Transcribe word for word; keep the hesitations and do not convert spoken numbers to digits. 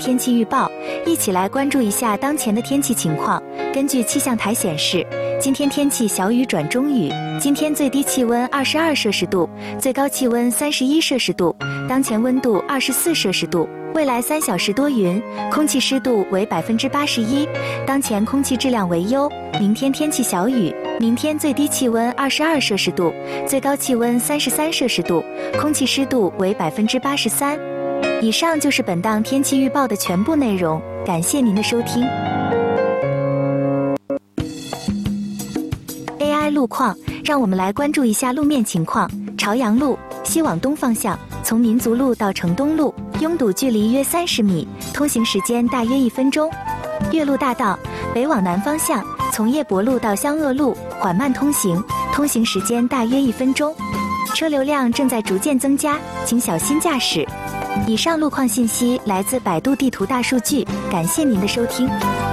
天气预报，一起来关注一下当前的天气情况。根据气象台显示，今天天气小雨转中雨，今天最低气温二十二摄氏度，最高气温三十一摄氏度，当前温度二十四摄氏度。未来三小时多云，空气湿度为百分之八十一，当前空气质量为优。明天天气小雨，明天最低气温二十二摄氏度，最高气温三十三摄氏度，空气湿度为百分之八十三。以上就是本档天气预报的全部内容，感谢您的收听。A I 路况，让我们来关注一下路面情况。朝阳路西往东方向，从民族路到城东路，拥堵距离约三十米，通行时间大约一分钟。岳麓大道北往南方向，从叶伯路到湘鄂路缓慢通行，通行时间大约一分钟。车流量正在逐渐增加，请小心驾驶。以上路况信息来自百度地图大数据，感谢您的收听。